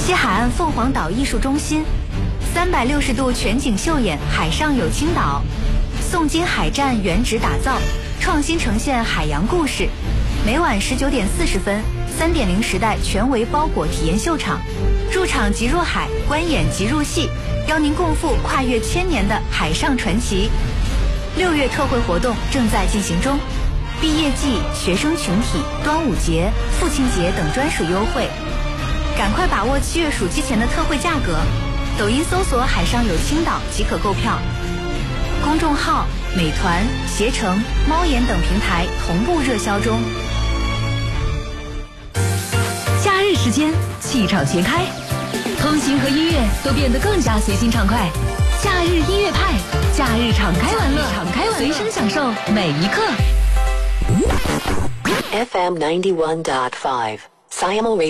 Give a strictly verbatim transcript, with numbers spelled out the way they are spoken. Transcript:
西海岸凤凰岛艺术中心，三百六十度全景秀演海上有青岛，宋金海战原址打造，创新呈现海洋故事。每晚十九点四十分，三点零时代全维包裹体验秀场，入场即入海，观演即入戏，邀您共赴跨越千年的海上传奇。六月特惠活动正在进行中，毕业季、学生群体、端午节、父亲节等专属优惠，赶快把握七月暑期前的特惠价格。抖音搜索海上有青岛即可购票，公众号、美团、携程、猫眼等平台同步热销中。 假日时间，气场全开，通勤和音乐都变得更加随心畅快。假日音乐派，假日敞开玩乐，敞开玩乐，随身享受每一刻。 F M ninety one point five Siamo Radio